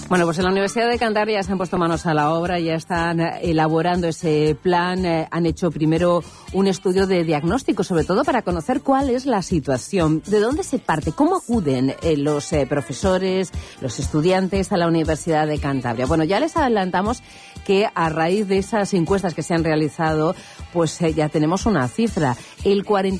Bueno, pues en la Universidad de Cantabria ya se han puesto manos a la obra, ya están elaborando ese plan. Han hecho primero un estudio de diagnóstico, sobre todo para conocer cuál es la situación, de dónde se parte, cómo acuden los profesores, los estudiantes a la Universidad de Cantabria. Bueno, ya les adelantamos que a raíz de esas encuestas que se han realizado, pues ya tenemos una cifra. El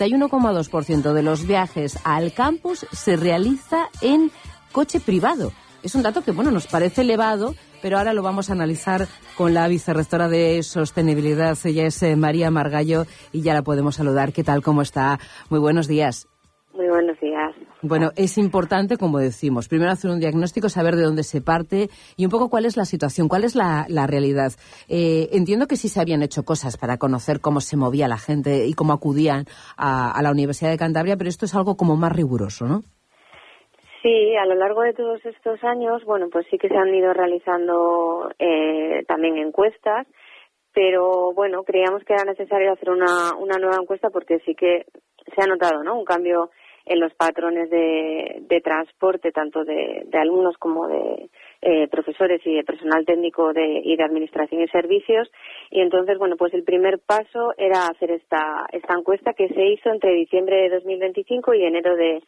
41,2% de los viajes al campus se realiza en coche privado. Es un dato que, bueno, nos parece elevado, pero ahora lo vamos a analizar con la vicerrectora de Sostenibilidad. Ella es María Margallo y ya la podemos saludar. ¿Qué tal? ¿Cómo está? Muy buenos días. Muy buenos días. Bueno, es importante, como decimos, primero hacer un diagnóstico, saber de dónde se parte y un poco cuál es la situación, cuál es la realidad. Entiendo que sí se habían hecho cosas para conocer cómo se movía la gente y cómo acudían a la Universidad de Cantabria, pero esto es algo como más riguroso, ¿no? Sí, a lo largo de todos estos años, bueno, pues sí que se han ido realizando también encuestas, pero bueno, creíamos que era necesario hacer una nueva encuesta porque sí que se ha notado, ¿no?, un cambio en los patrones de transporte, tanto de alumnos como de profesores y de personal técnico y de administración y servicios. Y entonces, bueno, pues el primer paso era hacer esta encuesta que se hizo entre diciembre de 2025 y enero de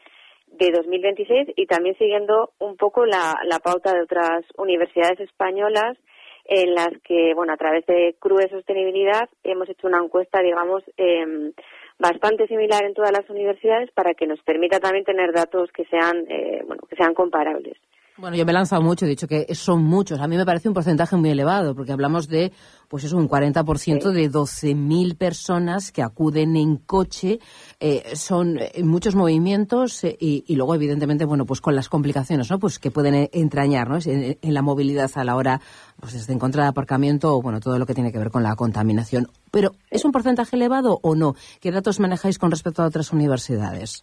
2026, y también siguiendo un poco la pauta de otras universidades españolas en las que, bueno, a través de CRUE Sostenibilidad hemos hecho una encuesta, digamos, bastante similar en todas las universidades para que nos permita también tener datos que sean comparables. Bueno, yo me he lanzado mucho, he dicho que son muchos. A mí me parece un porcentaje muy elevado, porque hablamos de, pues eso, un 40% de 12.000 personas que acuden en coche. Son muchos movimientos y luego, evidentemente, bueno, pues con las complicaciones, ¿no?, pues que pueden entrañar, ¿no?, en la movilidad a la hora, pues desde encontrar aparcamiento o, bueno, todo lo que tiene que ver con la contaminación. Pero, ¿es un porcentaje elevado o no? ¿Qué datos manejáis con respecto a otras universidades?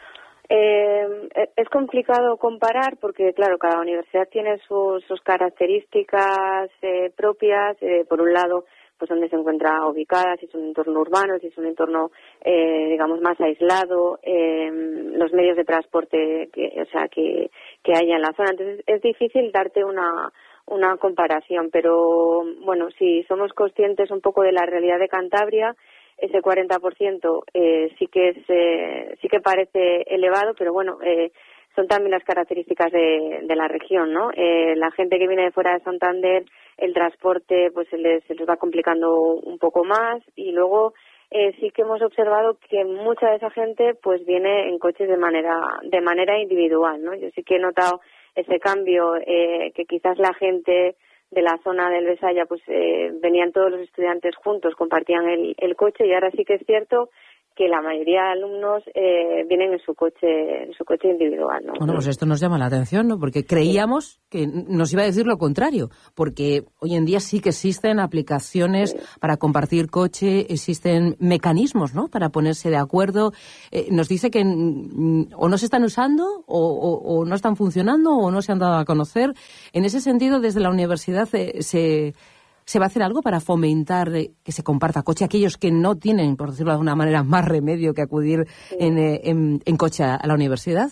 Es complicado comparar porque, claro, cada universidad tiene sus características propias. Por un lado, pues donde se encuentra ubicada, si es un entorno urbano, si es un entorno, digamos, más aislado, los medios de transporte que haya en la zona. Entonces, es difícil darte una comparación, pero, bueno, si somos conscientes un poco de la realidad de Cantabria, ese 40% sí que parece elevado, pero bueno, son también las características de la región, ¿no? La gente que viene de fuera de Santander, el transporte pues se les va complicando un poco más, y luego sí que hemos observado que mucha de esa gente pues viene en coches de manera individual, ¿no? Yo sí que he notado ese cambio, que quizás la gente de la zona del Besaya, pues venían todos los estudiantes juntos, compartían el coche, y ahora sí que es cierto que la mayoría de alumnos vienen en su coche individual, ¿no? Bueno, pues esto nos llama la atención, ¿no? Porque creíamos que nos iba a decir lo contrario, porque hoy en día sí que existen aplicaciones para compartir coche, existen mecanismos, ¿no?, para ponerse de acuerdo. Nos dice que o no se están usando o no están funcionando o no se han dado a conocer. En ese sentido, desde la universidad ¿se va a hacer algo para fomentar que se comparta coche? Aquellos que no tienen, por decirlo de alguna manera, más remedio que acudir en coche a la universidad.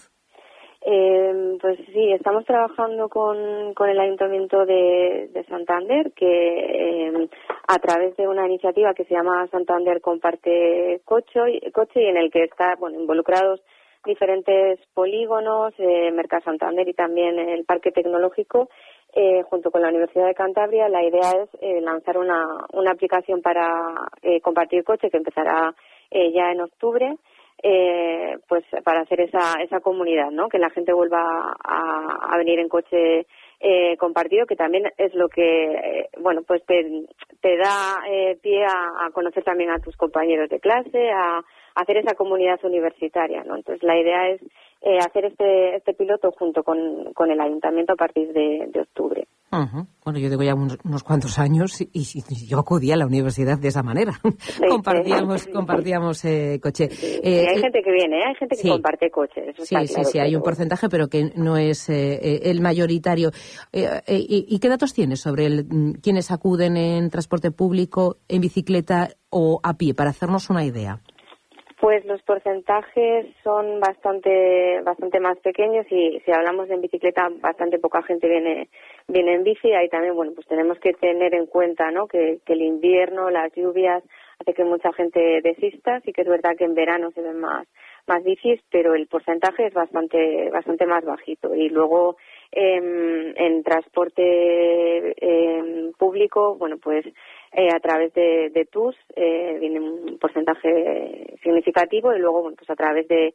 Pues sí, estamos trabajando con el Ayuntamiento de Santander, que a través de una iniciativa que se llama Santander Comparte Coche, y en el que está, bueno, involucrados diferentes polígonos, Mercat Santander y también el Parque Tecnológico. Junto con la Universidad de Cantabria, la idea es lanzar una aplicación para compartir coche que empezará ya en octubre, pues para hacer esa comunidad, ¿no?, que la gente vuelva a venir en coche compartido, que también es lo que bueno, pues te da pie a conocer también a tus compañeros de clase, a hacer esa comunidad universitaria, ¿no? Entonces la idea es hacer este piloto junto con el ayuntamiento a partir de octubre. Uh-huh. Bueno, yo tengo ya unos cuantos años y yo acudía a la universidad de esa manera. Sí, compartíamos coche. Hay gente que viene, hay gente que comparte coche. Eso sí, está claro, sí, hay un porcentaje, pero que no es el mayoritario. ¿Y qué datos tienes sobre quiénes acuden en transporte público, en bicicleta o a pie, para hacernos una idea? Pues los porcentajes son bastante más pequeños y si hablamos de en bicicleta, bastante poca gente viene en bici. Ahí también, bueno, pues tenemos que tener en cuenta, ¿no?, que el invierno, las lluvias, hace que mucha gente desista. Sí que es verdad que en verano se ven más bicis, pero el porcentaje es bastante más bajito. Y luego en transporte público, bueno, pues a través de TUS viene un porcentaje significativo, y luego, bueno, pues a través de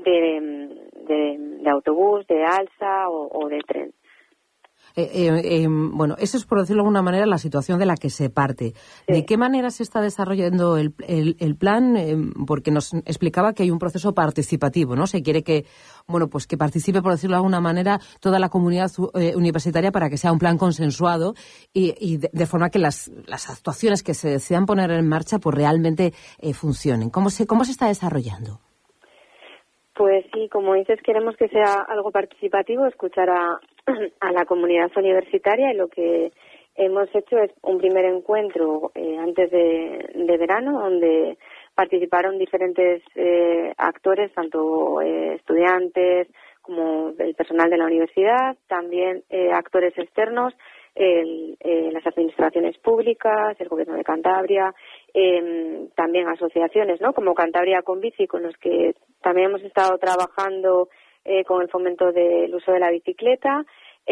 autobús, de alsa o de tren. Bueno, eso es, por decirlo de alguna manera, la situación de la que se parte. Sí. ¿De qué manera se está desarrollando el plan? Porque nos explicaba que hay un proceso participativo, ¿no? Se quiere que, bueno, pues que participe, por decirlo de alguna manera, toda la comunidad universitaria para que sea un plan consensuado y de forma que las actuaciones que se desean poner en marcha pues realmente funcionen. ¿Cómo se está desarrollando? Pues sí, como dices, queremos que sea algo participativo, escuchar a la comunidad universitaria, y lo que hemos hecho es un primer encuentro antes de verano, donde participaron diferentes actores, tanto estudiantes como el personal de la universidad, también actores externos, las administraciones públicas, el Gobierno de Cantabria, también asociaciones, ¿no?, como Cantabria con Bici, con los que también hemos estado trabajando con el fomento del uso de la bicicleta,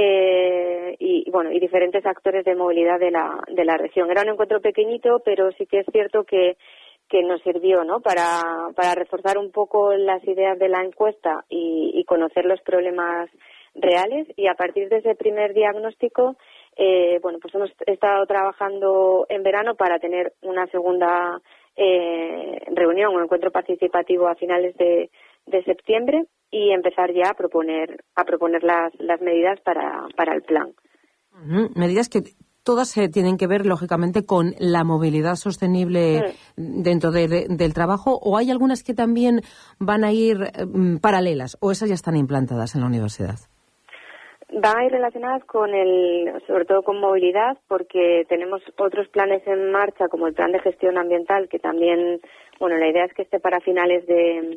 y diferentes actores de movilidad de la región. Era un encuentro pequeñito, pero sí que es cierto que nos sirvió, ¿no?, para reforzar un poco las ideas de la encuesta y conocer los problemas reales, y a partir de ese primer diagnóstico pues hemos estado trabajando en verano para tener una segunda reunión, un encuentro participativo a finales de septiembre, y empezar ya a proponer las medidas para el plan. Medidas que todas tienen que ver, lógicamente, con la movilidad sostenible dentro del trabajo, ¿o hay algunas que también van a ir paralelas, o esas ya están implantadas en la universidad? Van a ir relacionadas sobre todo con movilidad, porque tenemos otros planes en marcha, como el plan de gestión ambiental, que también, bueno, la idea es que esté para finales de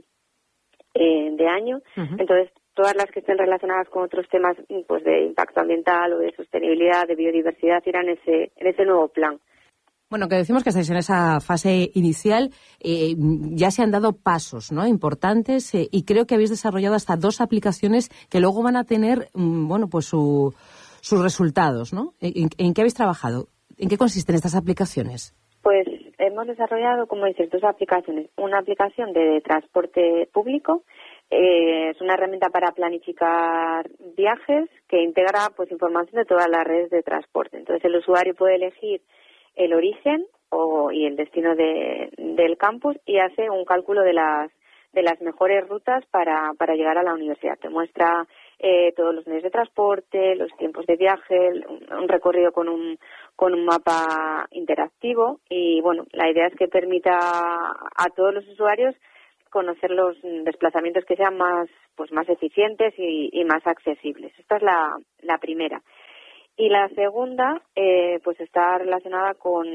año. Uh-huh. Entonces, todas las que estén relacionadas con otros temas, pues de impacto ambiental o de sostenibilidad, de biodiversidad, irán en ese nuevo plan. Bueno, que decimos que estáis en esa fase inicial, ya se han dado pasos, ¿no?, importantes, y creo que habéis desarrollado hasta 2 aplicaciones que luego van a tener, pues sus resultados, ¿no? ¿En qué habéis trabajado? ¿En qué consisten estas aplicaciones? Pues hemos desarrollado, como dices, 2 aplicaciones. Una aplicación de transporte público, es una herramienta para planificar viajes que integra pues información de todas las redes de transporte. Entonces el usuario puede elegir el origen y el destino del campus, y hace un cálculo de las mejores rutas para llegar a la universidad. Te muestra todos los medios de transporte, los tiempos de viaje, un recorrido con un mapa interactivo, y bueno, la idea es que permita a todos los usuarios conocer los desplazamientos que sean más eficientes y más accesibles. Esta es la primera. Y la segunda, pues está relacionada con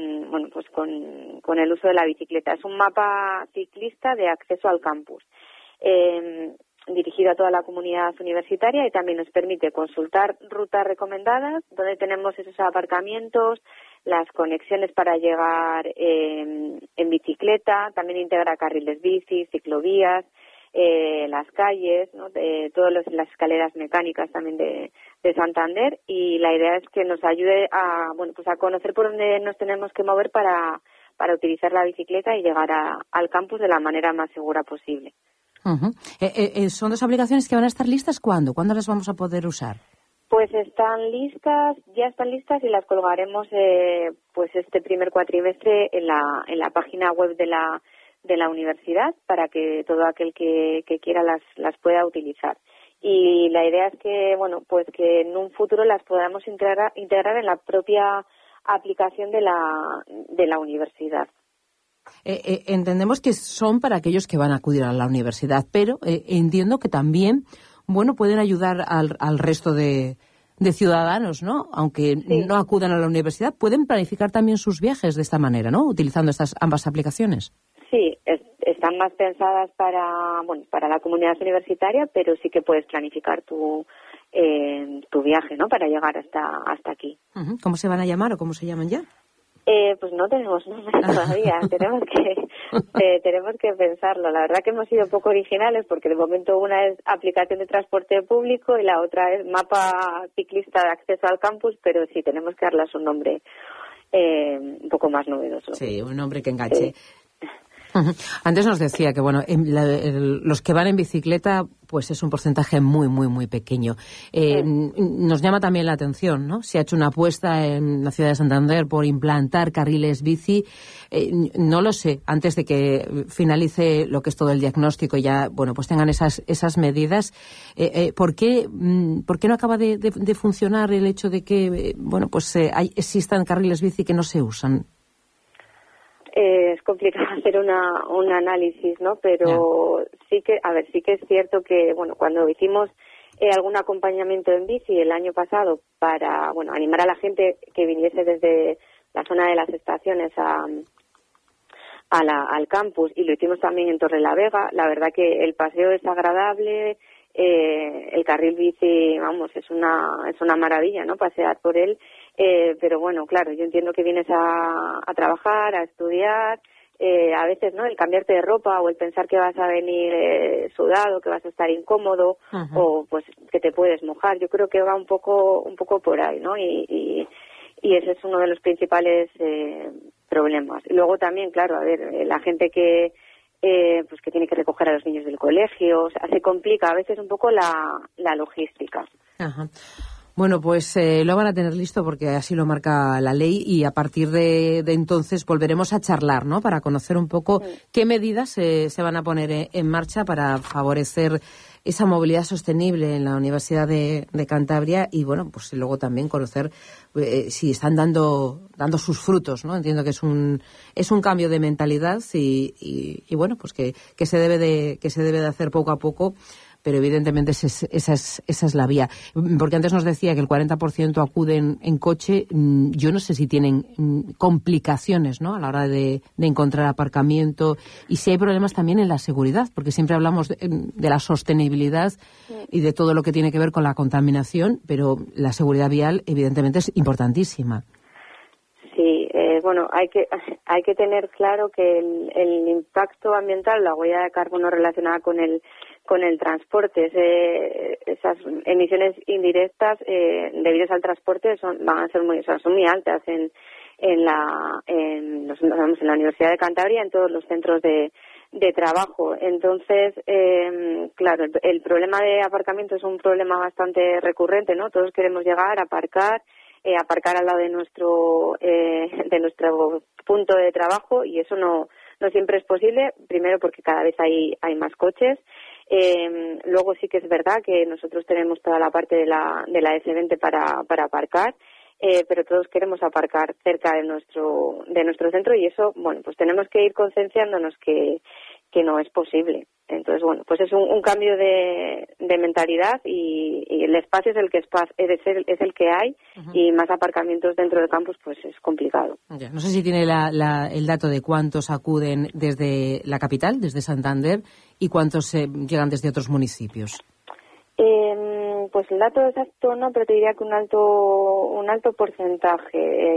el uso de la bicicleta. Es un mapa ciclista de acceso al campus, dirigido a toda la comunidad universitaria, y también nos permite consultar rutas recomendadas, donde tenemos esos aparcamientos, las conexiones para llegar en bicicleta, también integra carriles bici, ciclovías, las calles, ¿no?, todas las escaleras mecánicas también de Santander, y la idea es que nos ayude a conocer por dónde nos tenemos que mover para utilizar la bicicleta y llegar al campus de la manera más segura posible. Uh-huh. ¿Son 2 aplicaciones que van a estar listas cuándo? ¿Cuándo las vamos a poder usar? Pues ya están listas, y las colgaremos este primer cuatrimestre en la página web de la universidad, para que todo aquel que quiera las pueda utilizar. Y la idea es que que en un futuro las podamos integrar en la propia aplicación de la universidad. Entendemos que son para aquellos que van a acudir a la universidad, pero entiendo que también pueden ayudar al resto de ciudadanos, ¿no? Aunque sí, no acudan a la universidad, pueden planificar también sus viajes de esta manera, ¿no?, utilizando ambas aplicaciones. Sí, está están más pensadas para la comunidad universitaria, pero sí que puedes planificar tu viaje, ¿no? Para llegar hasta aquí. ¿Cómo se van a llamar o cómo se llaman ya? Pues no tenemos nombre todavía. tenemos que pensarlo. La verdad que hemos sido poco originales, porque de momento una es aplicación de transporte público y la otra es mapa ciclista de acceso al campus, pero sí tenemos que darles un nombre un poco más novedoso. Sí, un nombre que enganche. Antes nos decía que los que van en bicicleta pues es un porcentaje muy, muy, muy pequeño. Nos llama también la atención, ¿no? Se ha hecho una apuesta en la ciudad de Santander por implantar carriles bici. No lo sé, antes de que finalice lo que es todo el diagnóstico y ya, bueno, pues tengan esas medidas. ¿Por qué no acaba de funcionar el hecho de que, existan carriles bici que no se usan? Es complicado hacer un análisis, ¿no? Pero sí que es cierto que, bueno, cuando hicimos algún acompañamiento en bici el año pasado para, bueno, animar a la gente que viniese desde la zona de las estaciones al campus, y lo hicimos también en Torrelavega, la verdad que el paseo es agradable, el carril bici, vamos, es una maravilla, ¿no? Pasear por él. Pero bueno, claro, yo entiendo que vienes a trabajar, a estudiar, a veces, ¿no? El cambiarte de ropa o el pensar que vas a venir sudado, que vas a estar incómodo, o pues que te puedes mojar. Yo creo que va un poco por ahí, ¿no? Y ese es uno de los principales problemas. Y luego también, claro, a ver, la gente que tiene que recoger a los niños del colegio, o sea, se complica a veces un poco la logística. Ajá. Bueno, pues lo van a tener listo porque así lo marca la ley, y a partir de entonces volveremos a charlar, ¿no? Para conocer un poco qué medidas se van a poner en marcha para favorecer esa movilidad sostenible en la Universidad de Cantabria, y bueno, pues luego también conocer si están dando sus frutos, ¿no? Entiendo que es un cambio de mentalidad y bueno, pues que se debe de hacer poco a poco. Pero evidentemente esa es la vía. Porque antes nos decía que el 40% acuden en coche. Yo no sé si tienen complicaciones, ¿no? A la hora de encontrar aparcamiento, y si hay problemas también en la seguridad, porque siempre hablamos de la sostenibilidad y de todo lo que tiene que ver con la contaminación, pero la seguridad vial evidentemente es importantísima. Sí, bueno, hay que tener claro que el impacto ambiental, la huella de carbono relacionada con el transporte, esas emisiones indirectas debidas al transporte son muy altas en la Universidad de Cantabria, en todos los centros de trabajo. Entonces, claro, el problema de aparcamiento es un problema bastante recurrente, ¿no? Todos queremos llegar, aparcar al lado de nuestro punto de trabajo, y eso no siempre es posible. Primero porque cada vez hay más coches. Luego sí que es verdad que nosotros tenemos toda la parte de la S20 para aparcar, pero todos queremos aparcar cerca de nuestro centro, y eso, bueno, pues tenemos que ir concienciándonos que no es posible. Entonces, bueno, pues es un cambio de mentalidad, y el espacio es el que hay, y más aparcamientos dentro del campus pues es complicado. Ya, no sé si tiene el dato de cuántos acuden desde la capital, desde Santander, y cuántos llegan desde otros municipios. Pues el dato exacto no, pero te diría que un alto porcentaje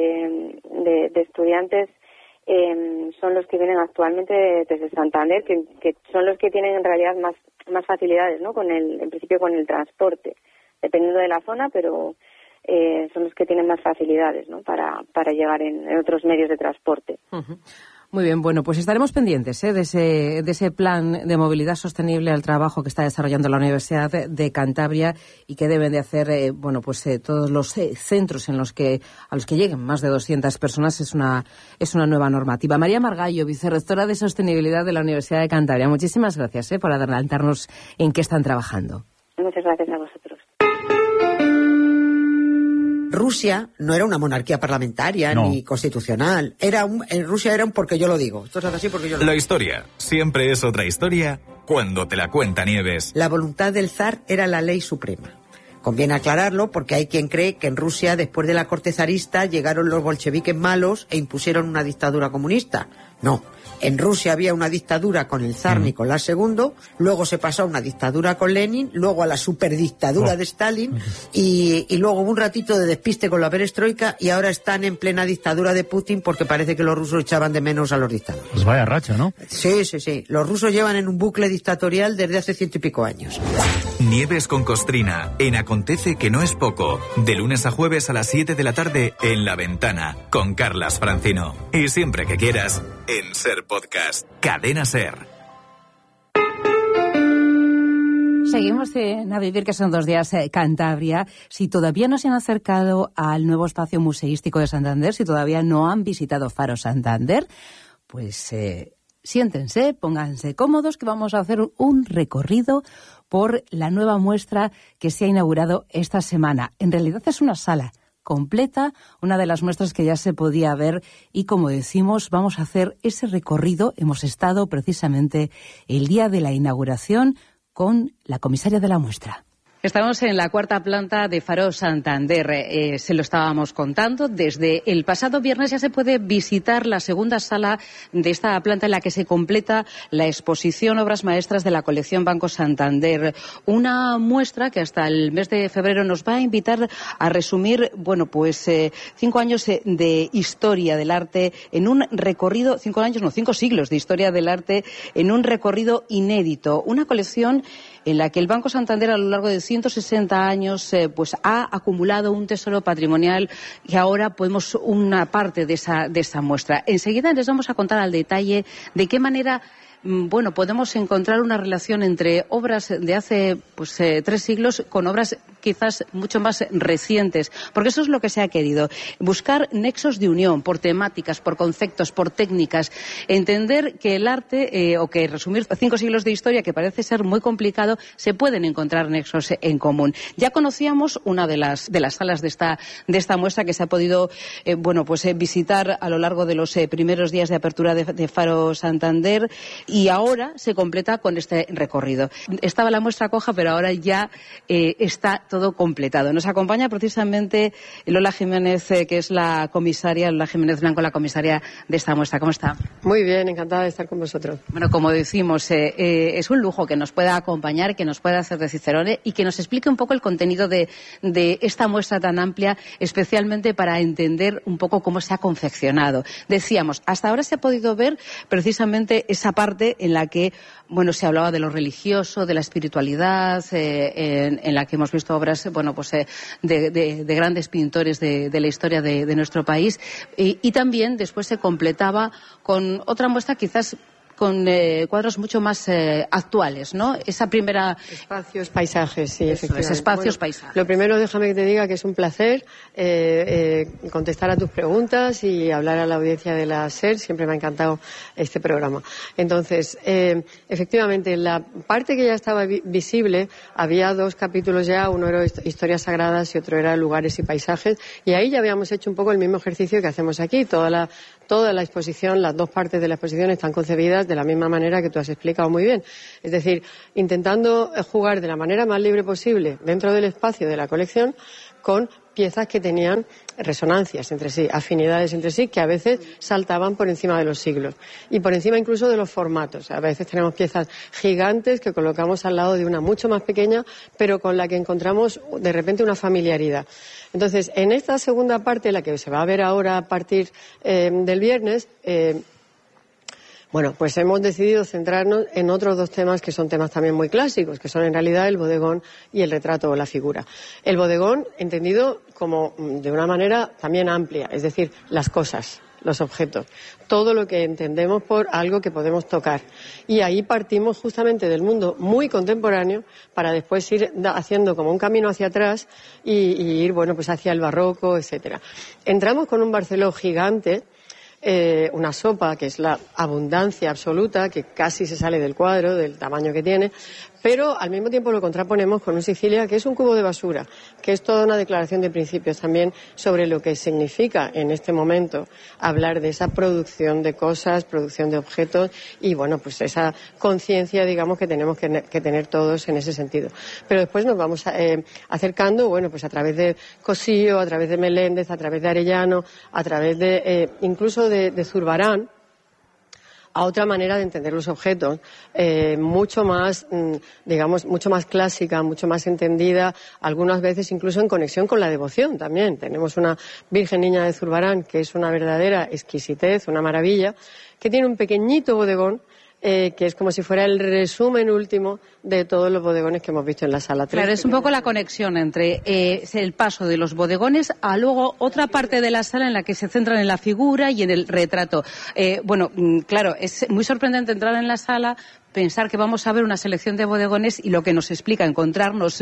de estudiantes son los que vienen actualmente desde Santander, que son los que tienen en realidad más facilidades, ¿no? En principio con el transporte, dependiendo de la zona, pero son los que tienen más facilidades, ¿no? Para llegar en otros medios de transporte. Muy bien, bueno, pues estaremos pendientes de ese plan de movilidad sostenible al trabajo que está desarrollando la Universidad de Cantabria, y que deben de hacer todos los centros a los que lleguen más de 200 personas. Es una nueva normativa. María Margallo, vicerrectora de Sostenibilidad de la Universidad de Cantabria, muchísimas gracias por adelantarnos en qué están trabajando. Muchas gracias a vosotros. Rusia no era una monarquía parlamentaria ni constitucional. En Rusia era un porque yo lo digo. Esto es así porque yo lo digo. La historia siempre es otra historia cuando te la cuenta Nieves. La voluntad del zar era la ley suprema. Conviene aclararlo porque hay quien cree que en Rusia, después de la corte zarista, llegaron los bolcheviques malos e impusieron una dictadura comunista. No. En Rusia había una dictadura con el zar Nicolás II, luego se pasó a una dictadura con Lenin, luego a la superdictadura de Stalin y luego hubo un ratito de despiste con la perestroika y ahora están en plena dictadura de Putin porque parece que los rusos echaban de menos a los dictadores. Pues vaya racha, ¿no? Sí. Los rusos llevan en un bucle dictatorial desde hace 100 y pico años. Nieves con Costrina, en Acontece que no es poco. De lunes a jueves a las 7 de la tarde en La Ventana, con Carlas Francino. Y siempre que quieras, en Ser Podcast. Cadena Ser. Seguimos en A Vivir, que son 2 días Cantabria. Si todavía no se han acercado al nuevo espacio museístico de Santander, si todavía no han visitado Faro Santander, pues siéntense, pónganse cómodos, que vamos a hacer un recorrido por la nueva muestra que se ha inaugurado esta semana. En realidad es una sala completa, una de las muestras que ya se podía ver y, como decimos, vamos a hacer ese recorrido. Hemos estado precisamente el día de la inauguración con la comisaria de la muestra. Estamos en la 4ª planta de Faro Santander. Se lo estábamos contando. Desde el pasado viernes ya se puede visitar la segunda sala de esta planta en la que se completa la exposición Obras Maestras de la colección Banco Santander. Una muestra que hasta el mes de febrero nos va a invitar a resumir, 5 años de historia del arte en un recorrido, 5 siglos de historia del arte en un recorrido inédito. Una colección en la que el Banco Santander a lo largo de 160 años ha acumulado un tesoro patrimonial y ahora podemos una parte de esa muestra. Enseguida les vamos a contar al detalle de qué manera podemos encontrar una relación entre obras de hace 3 siglos con obras quizás mucho más recientes, porque eso es lo que se ha querido, buscar nexos de unión por temáticas, por conceptos, por técnicas, entender que el arte, o que resumir 5 siglos de historia, que parece ser muy complicado, se pueden encontrar nexos en común. Ya conocíamos una de las salas de esta muestra que se ha podido visitar a lo largo de los primeros días de apertura de Faro Santander, y ahora se completa con este recorrido. Estaba la muestra coja, pero ahora ya está todo completado. Nos acompaña precisamente Lola Jiménez, que es la comisaria, Lola Jiménez Blanco, la comisaria de esta muestra. ¿Cómo está? Muy bien, encantada de estar con vosotros. Bueno, como decimos, es un lujo que nos pueda acompañar, que nos pueda hacer de cicerone y que nos explique un poco el contenido de esta muestra tan amplia, especialmente para entender un poco cómo se ha confeccionado. Decíamos, hasta ahora se ha podido ver precisamente esa parte en la que se hablaba de lo religioso, de la espiritualidad, en la que hemos visto obras de grandes pintores de la historia de nuestro país, y también después se completaba con otra muestra quizás con cuadros mucho más actuales, ¿no? Esa primera... Espacios, paisajes, sí, efectivamente. Espacios, paisajes. Lo primero, déjame que te diga que es un placer contestar a tus preguntas y hablar a la audiencia de la SER. Siempre me ha encantado este programa. Entonces, efectivamente, en la parte que ya estaba visible, había 2 capítulos ya, uno era historias sagradas y otro era lugares y paisajes, y ahí ya habíamos hecho un poco el mismo ejercicio que hacemos aquí. Toda la exposición, las 2 partes de la exposición están concebidas de la misma manera que tú has explicado muy bien. Es decir, intentando jugar de la manera más libre posible dentro del espacio de la colección con piezas que tenían resonancias entre sí, afinidades entre sí, que a veces saltaban por encima de los siglos y por encima incluso de los formatos. A veces tenemos piezas gigantes que colocamos al lado de una mucho más pequeña, pero con la que encontramos de repente una familiaridad. Entonces, en esta segunda parte, la que se va a ver ahora a partir del viernes, pues hemos decidido centrarnos en otros 2 temas que son temas también muy clásicos, que son en realidad el bodegón y el retrato o la figura. El bodegón entendido como de una manera también amplia, es decir, las cosas, los objetos, todo lo que entendemos por algo que podemos tocar. Y ahí partimos justamente del mundo muy contemporáneo para después ir haciendo como un camino hacia atrás y ir, hacia el barroco, etcétera. Entramos con un Barceló gigante, una sopa que es la abundancia absoluta, que casi se sale del cuadro, del tamaño que tiene, pero al mismo tiempo lo contraponemos con un Sicilia que es un cubo de basura, que es toda una declaración de principios también sobre lo que significa en este momento hablar de esa producción de cosas, producción de objetos y esa conciencia, digamos, que tenemos que tener todos en ese sentido. Pero después nos vamos acercando, a través de Cosío, a través de Meléndez, a través de Arellano, a través de incluso de Zurbarán, a otra manera de entender los objetos, mucho más, digamos, mucho más clásica, mucho más entendida, algunas veces incluso en conexión con la devoción también. Tenemos una Virgen Niña de Zurbarán que es una verdadera exquisitez, una maravilla, que tiene un pequeñito bodegón que es como si fuera el resumen último de todos los bodegones que hemos visto en la sala 3. Claro, es un poco la conexión entre el paso de los bodegones a luego otra parte de la sala en la que se centran en la figura y en el retrato. Claro, es muy sorprendente entrar en la sala, pensar que vamos a ver una selección de bodegones y lo que nos explica encontrarnos,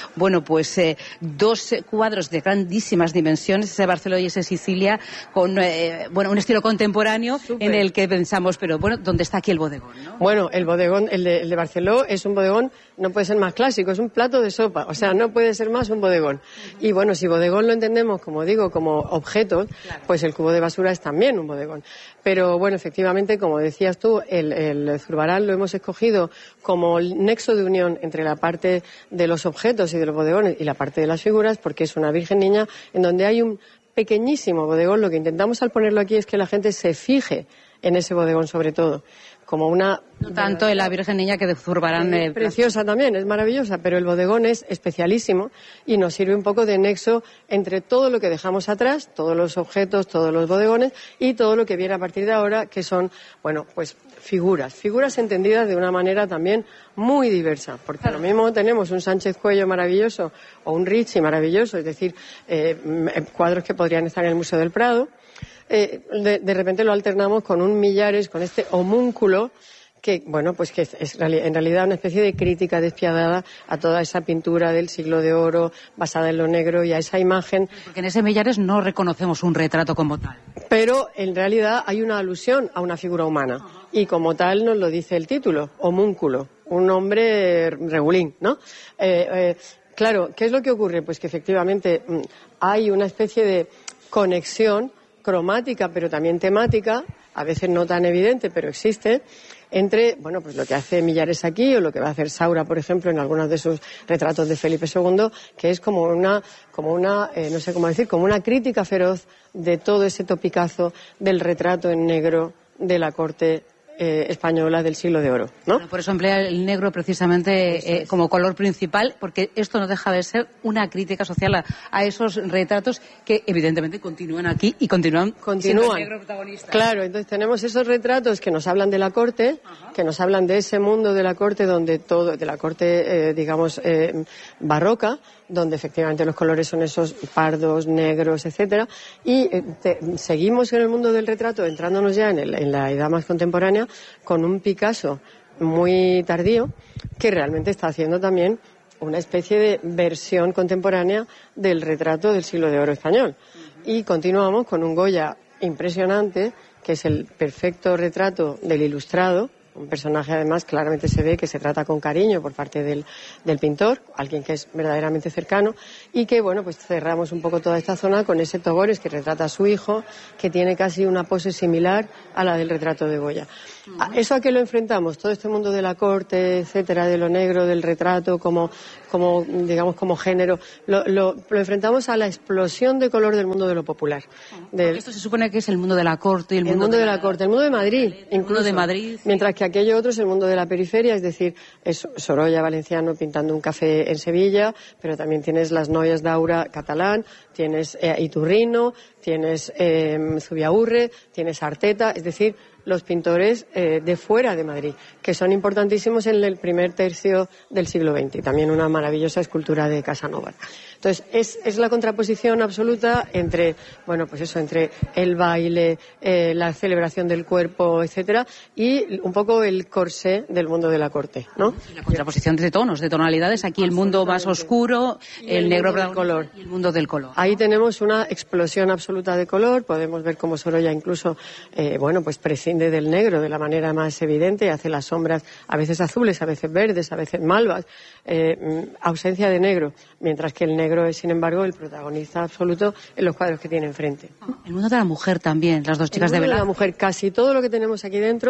dos cuadros de grandísimas dimensiones, ese Barcelona y ese Sicilia, con un estilo contemporáneo. Súper. En el que pensamos, pero bueno, ¿dónde está aquí el bodegón, no? Bueno, el bodegón, el de Barceló es un bodegón, no puede ser más clásico, es un plato de sopa, o sea, no puede ser más un bodegón. Y bueno, si bodegón lo entendemos, como digo, como objeto, claro, pues el cubo de basura es también un bodegón. Pero bueno, efectivamente, como decías tú, el Zurbarán lo hemos escogido como el nexo de unión entre la parte de los objetos y de los bodegones y la parte de las figuras, porque es una Virgen Niña en donde hay un pequeñísimo bodegón. Lo que intentamos al ponerlo aquí es que la gente se fije en ese bodegón sobre todo, como una... No tanto en la Virgen Niña que de Zurbarán... preciosa también, es maravillosa, pero el bodegón es especialísimo y nos sirve un poco de nexo entre todo lo que dejamos atrás, todos los objetos, todos los bodegones y todo lo que viene a partir de ahora, que son, bueno, pues figuras entendidas de una manera también muy diversa, porque claro, lo mismo tenemos un Sánchez Cuello maravilloso o un Ricci maravilloso, es decir, cuadros que podrían estar en el Museo del Prado. De repente lo alternamos con un Millares, con este homúnculo que, bueno, pues que es en realidad una especie de crítica despiadada a toda esa pintura del siglo de oro basada en lo negro y a esa imagen. Porque en ese Millares no reconocemos un retrato como tal. Pero en realidad hay una alusión a una figura humana. Y como tal nos lo dice el título, homúnculo, un hombre regulín, ¿no? Claro, ¿qué es lo que ocurre? Pues que efectivamente hay una especie de conexión cromática, pero también temática, a veces no tan evidente, pero existe, entre, bueno, pues lo que hace Millares aquí o lo que va a hacer Saura, por ejemplo, en algunos de sus retratos de Felipe II, que es como una, no sé cómo decir, como una crítica feroz de todo ese topicazo del retrato en negro de la corte española del siglo de oro, ¿no? Bueno, por eso emplea el negro precisamente como color principal, porque esto no deja de ser una crítica social a esos retratos que evidentemente continúan aquí y continúan siendo el negro protagonista. Claro, entonces tenemos esos retratos que nos hablan de la corte, que nos hablan de ese mundo de la corte donde todo, de la corte barroca, donde efectivamente los colores son esos pardos, negros, etcétera, y seguimos en el mundo del retrato, entrándonos ya en la edad más contemporánea, con un Picasso muy tardío, que realmente está haciendo también una especie de versión contemporánea del retrato del siglo de oro español. Y continuamos con un Goya impresionante, que es el perfecto retrato del Ilustrado, un personaje además claramente se ve que se trata con cariño por parte del pintor, alguien que es verdaderamente cercano, y que bueno, pues cerramos un poco toda esta zona con ese Togores que retrata a su hijo, que tiene casi una pose similar a la del retrato de Goya. ¿Eso a qué lo enfrentamos? Todo este mundo de la corte, etcétera, de lo negro, del retrato como digamos como género, lo enfrentamos a la explosión de color del mundo de lo popular. Esto se supone que es el mundo de la corte, el mundo de la corte, el mundo de Madrid, incluso, el mundo de Madrid, sí. Mientras que aquello otro es el mundo de la periferia, es decir, es Sorolla Valenciano pintando un café en Sevilla, pero también tienes las Noies d'Aura catalán, tienes Iturrino, tienes Zubiaurre, tienes Arteta, es decir, los pintores de fuera de Madrid, que son importantísimos en el primer tercio del siglo XX, y también una maravillosa escultura de Casanova. Entonces, es la contraposición absoluta entre, bueno, pues eso, entre el baile, la celebración del cuerpo, etcétera, y un poco el corsé del mundo de la corte, ¿no? Y la contraposición de tonos, de tonalidades, aquí el mundo más oscuro, el negro del color y el mundo del color. Ahí tenemos una explosión absoluta de color, podemos ver cómo Sorolla incluso, bueno, pues prescinde del negro de la manera más evidente, hace las sombras a veces azules, a veces verdes, a veces malvas, ausencia de negro, mientras que el negro es, sin embargo, el protagonista absoluto en los cuadros que tiene enfrente. El mundo de la mujer también, las dos chicas de Velázquez. El mundo de la mujer, casi todo lo que tenemos aquí dentro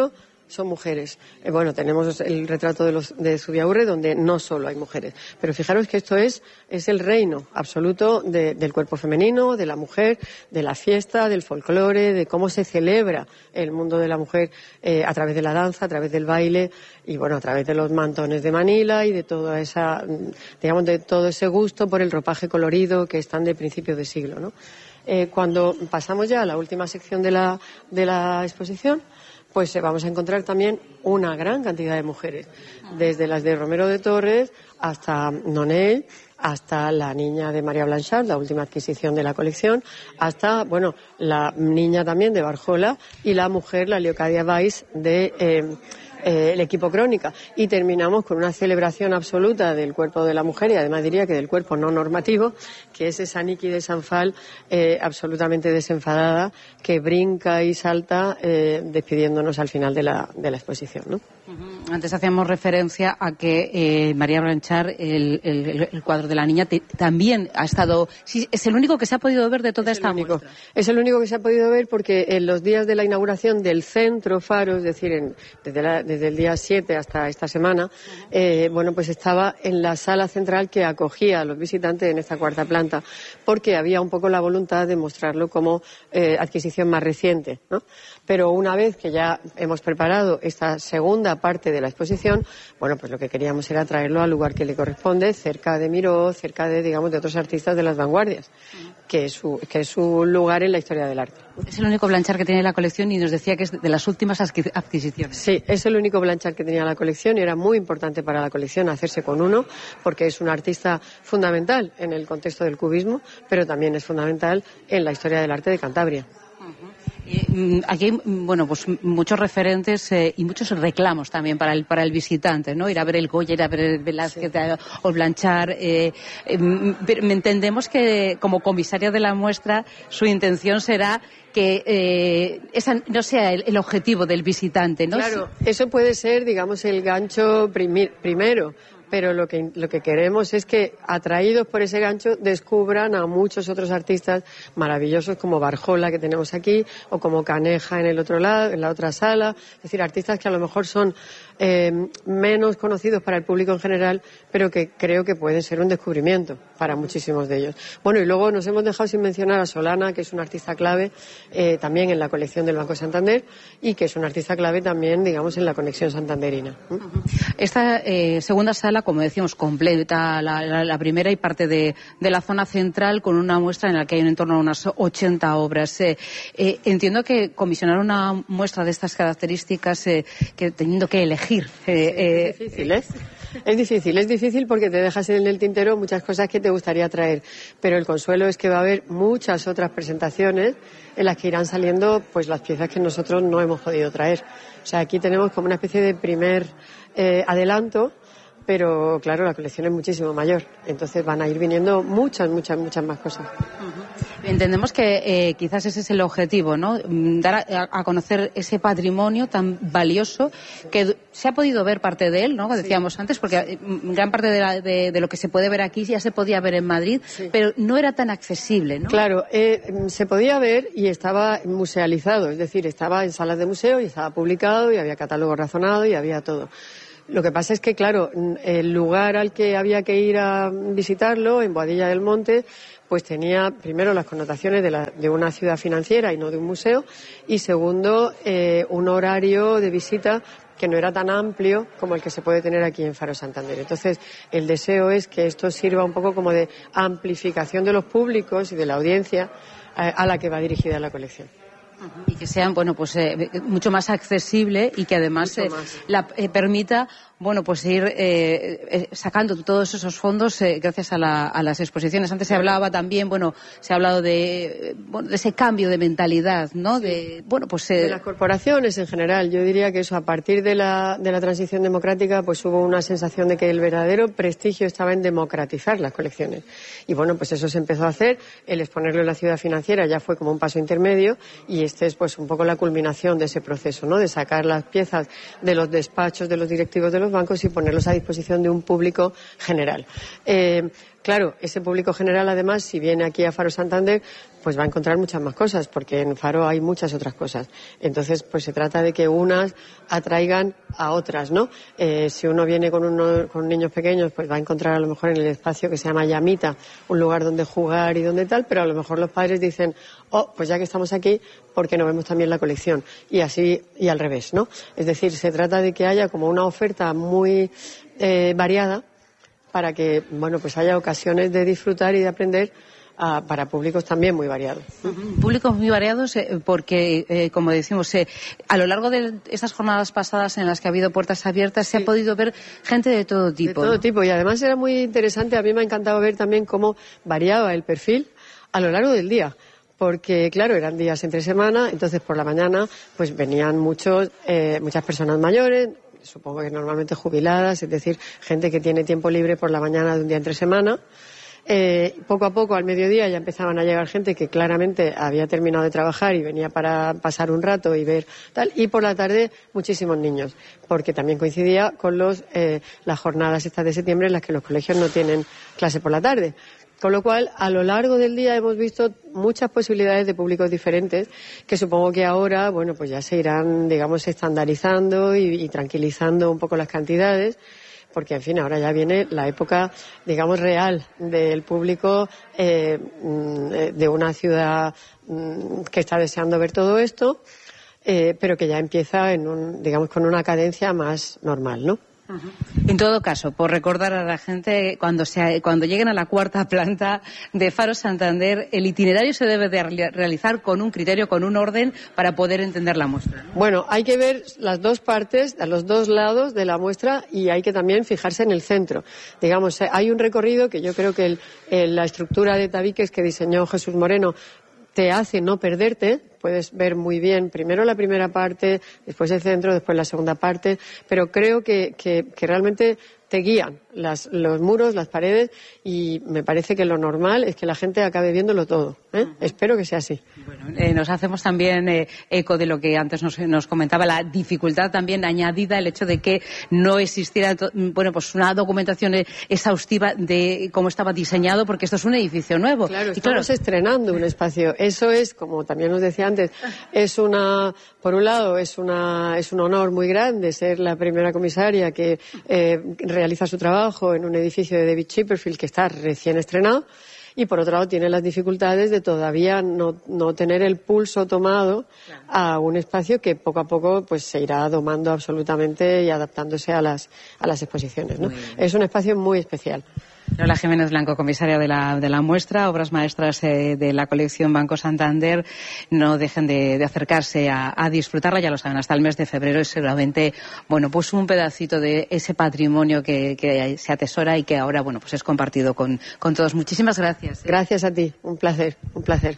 son mujeres. Bueno, tenemos el retrato de Zubiaurre, donde no solo hay mujeres. Pero fijaros que esto es el reino absoluto del cuerpo femenino, de la mujer, de la fiesta, del folclore, de cómo se celebra el mundo de la mujer a través de la danza, a través del baile y, bueno, a través de los mantones de Manila y de toda esa, digamos, de todo ese gusto por el ropaje colorido que están de principios de siglo, ¿no? Cuando pasamos ya a la última sección de la exposición, pues vamos a encontrar también una gran cantidad de mujeres, desde las de Romero de Torres hasta Nonell, hasta la niña de María Blanchard, la última adquisición de la colección, hasta, bueno, la niña también de Barjola y la mujer, la Leocadia Weiss, de el equipo Crónica. Y terminamos con una celebración absoluta del cuerpo de la mujer y además diría que del cuerpo no normativo, que es esa Niki de Sanfal absolutamente desenfadada, que brinca y salta despidiéndonos al final de la exposición, ¿no? Antes hacíamos referencia a que María Blanchard, el cuadro de la niña, también ha estado... Sí, es el único que se ha podido ver de toda esta muestra. Es el único que se ha podido ver porque en los días de la inauguración del Centro Faro, es decir, desde el día 7 hasta esta semana, bueno, pues estaba en la sala central que acogía a los visitantes en esta cuarta planta, porque había un poco la voluntad de mostrarlo como adquisición más reciente, ¿no? Pero una vez que ya hemos preparado esta segunda parte de la exposición, bueno, pues lo que queríamos era traerlo al lugar que le corresponde, cerca de Miró, cerca de, digamos, de otros artistas de las vanguardias, que es su lugar en la historia del arte. Es el único Blanchard que tiene la colección y nos decía que es de las últimas adquisiciones. Sí, es el único Blanchard que tenía la colección y era muy importante para la colección hacerse con uno, porque es un artista fundamental en el contexto del cubismo, pero también es fundamental en la historia del arte de Cantabria. Aquí hay, bueno, pues muchos referentes y muchos reclamos también para el visitante, ¿no? Ir a ver el Goya, ir a ver el Velázquez, sí, o Blanchard. Pero entendemos que como comisaria de la muestra su intención será que esa no sea el objetivo del visitante, ¿no? Claro, eso puede ser, digamos, el gancho primero. Pero lo que queremos es que, atraídos por ese gancho, descubran a muchos otros artistas maravillosos como Barjola, que tenemos aquí, o como Caneja en el otro lado, en la otra sala. Es decir, artistas que a lo mejor son menos conocidos para el público en general, pero que creo que pueden ser un descubrimiento para muchísimos de ellos. Bueno, y luego nos hemos dejado sin mencionar a Solana, que es un artista clave también en la colección del Banco Santander y que es un artista clave también, digamos, en la conexión santanderina. Esta segunda sala, como decíamos, completa la primera y parte de la zona central con una muestra en la que hay en torno a unas 80 obras. Entiendo que comisionar una muestra de estas características que teniendo que elegir. Es difícil, ¿eh? Es difícil porque te dejas en el tintero muchas cosas que te gustaría traer, pero el consuelo es que va a haber muchas otras presentaciones en las que irán saliendo pues las piezas que nosotros no hemos podido traer. O sea, aquí tenemos como una especie de primer adelanto, pero claro, la colección es muchísimo mayor, entonces van a ir viniendo muchas más cosas. Entendemos que quizás ese es el objetivo, ¿no? Dar a conocer ese patrimonio tan valioso que se ha podido ver parte de él, ¿no? Como decíamos antes, porque gran parte de lo que se puede ver aquí ya se podía ver en Madrid, sí, pero no era tan accesible, ¿no? Claro, se podía ver y estaba musealizado, es decir, estaba en salas de museo y estaba publicado y había catálogo razonado y había todo. Lo que pasa es que, claro, el lugar al que había que ir a visitarlo, en Boadilla del Monte, pues tenía, primero, las connotaciones de una ciudad financiera y no de un museo, y segundo, un horario de visita que no era tan amplio como el que se puede tener aquí en Faro Santander. Entonces, el deseo es que esto sirva un poco como de amplificación de los públicos y de la audiencia a la que va dirigida la colección. Y que sean, bueno, pues mucho más accesible y que además permita, bueno, pues ir sacando todos esos fondos gracias a las exposiciones. Antes se hablaba también, bueno, se ha hablado de ese cambio de mentalidad, ¿no? Sí. De las corporaciones en general. Yo diría que eso, a partir de la transición democrática, pues hubo una sensación de que el verdadero prestigio estaba en democratizar las colecciones. Y bueno, pues eso se empezó a hacer. El exponerlo en la ciudad financiera ya fue como un paso intermedio y este es pues un poco la culminación de ese proceso, ¿no? De sacar las piezas de los despachos de los directivos de los bancos y ponerlos a disposición de un público general. Claro, ese público general, además, si viene aquí a Faro Santander, pues va a encontrar muchas más cosas, porque en Faro hay muchas otras cosas. Entonces, pues se trata de que unas atraigan a otras, ¿no? Si uno viene con niños pequeños, pues va a encontrar a lo mejor en el espacio que se llama Llamita un lugar donde jugar y donde tal, pero a lo mejor los padres dicen, pues ya que estamos aquí, ¿por qué no vemos también la colección? Y así, y al revés, ¿no? Es decir, se trata de que haya como una oferta muy variada, para que, bueno, pues haya ocasiones de disfrutar y de aprender para públicos también muy variados. Públicos muy variados porque, como decimos, a lo largo de estas jornadas pasadas en las que ha habido puertas abiertas, se ha podido ver gente de todo tipo. De todo tipo, y además era muy interesante, a mí me ha encantado ver también cómo variaba el perfil a lo largo del día. Porque, claro, eran días entre semana, entonces por la mañana pues venían muchas personas mayores, supongo que normalmente jubiladas, es decir, gente que tiene tiempo libre por la mañana de un día entre semana. Poco a poco, al mediodía, ya empezaban a llegar gente que claramente había terminado de trabajar y venía para pasar un rato y ver tal. Y por la tarde, muchísimos niños, porque también coincidía con las jornadas estas de septiembre en las que los colegios no tienen clase por la tarde. Con lo cual, a lo largo del día hemos visto muchas posibilidades de públicos diferentes que supongo que ahora, bueno, pues ya se irán, digamos, estandarizando y tranquilizando un poco las cantidades, porque, en fin, ahora ya viene la época, digamos, real del público de una ciudad que está deseando ver todo esto, pero que ya empieza digamos, con una cadencia más normal, ¿no? En todo caso, por recordar a la gente, cuando lleguen a la cuarta planta de Faro Santander, el itinerario se debe de realizar con un criterio, con un orden, para poder entender la muestra, ¿no? Bueno, hay que ver las dos partes, a los dos lados de la muestra, y hay que también fijarse en el centro. Digamos, hay un recorrido que yo creo que la estructura de tabiques que diseñó Jesús Moreno te hace no perderte. Puedes ver muy bien primero la primera parte, después el centro, después la segunda parte, pero creo que realmente te guían los muros, las paredes, y me parece que lo normal es que la gente acabe viéndolo todo. Espero que sea así. Bueno, nos hacemos también eco de lo que antes nos comentaba, la dificultad también añadida, el hecho de que no existiera pues una documentación exhaustiva de cómo estaba diseñado, porque esto es un edificio nuevo. Claro, estamos estrenando un espacio. Eso es, como también nos decía antes, por un lado es un honor muy grande ser la primera comisaria que realiza su trabajo en un edificio de David Chipperfield que está recién estrenado, y por otro lado tiene las dificultades de todavía no tener el pulso tomado a un espacio que poco a poco pues se irá domando absolutamente y adaptándose a las exposiciones, ¿no? Es un espacio muy especial. Lola Jiménez Blanco, comisaria de la muestra, obras maestras de la colección Banco Santander. No dejen de acercarse a disfrutarla, ya lo saben, hasta el mes de febrero es seguramente, pues un pedacito de ese patrimonio que se atesora y que ahora, pues es compartido con todos. Muchísimas gracias. Gracias a ti, un placer, un placer.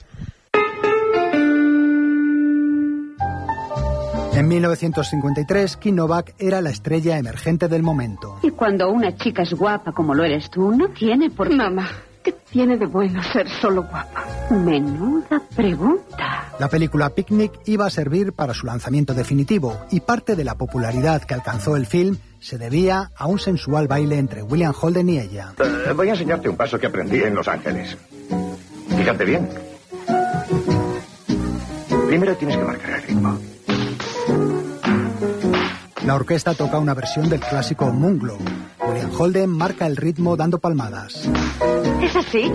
En 1953, Kim Novak era la estrella emergente del momento. Y cuando una chica es guapa como lo eres tú, no tiene por qué... Mamá, ¿qué tiene de bueno ser solo guapa? Menuda pregunta. La película Picnic iba a servir para su lanzamiento definitivo, y parte de la popularidad que alcanzó el film se debía a un sensual baile entre William Holden y ella. Voy a enseñarte un paso que aprendí en Los Ángeles. Fíjate bien. Primero tienes que marcar el ritmo. La orquesta toca una versión del clásico Moonglow. William Holden marca el ritmo dando palmadas. ¿Es así?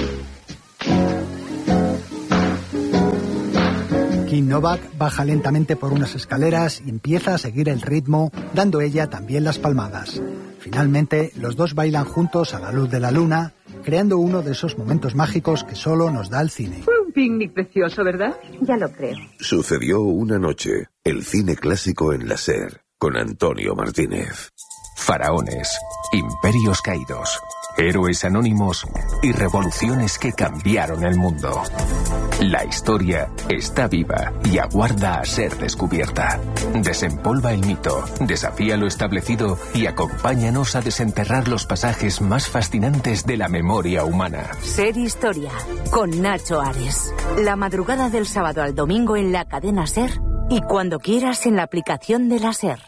Kim Novak baja lentamente por unas escaleras y empieza a seguir el ritmo, dando ella también las palmadas. Finalmente, los dos bailan juntos a la luz de la luna, creando uno de esos momentos mágicos que solo nos da el cine. Fue un picnic precioso, ¿verdad? Ya lo creo. Sucedió una noche, el cine clásico en la SER, con Antonio Martínez. Faraones, imperios caídos, héroes anónimos y revoluciones que cambiaron el mundo. La historia está viva y aguarda a ser descubierta. Desempolva el mito, desafía lo establecido y acompáñanos a desenterrar los pasajes más fascinantes de la memoria humana. Ser Historia, con Nacho Ares. La madrugada del sábado al domingo en la cadena SER y cuando quieras en la aplicación de la SER.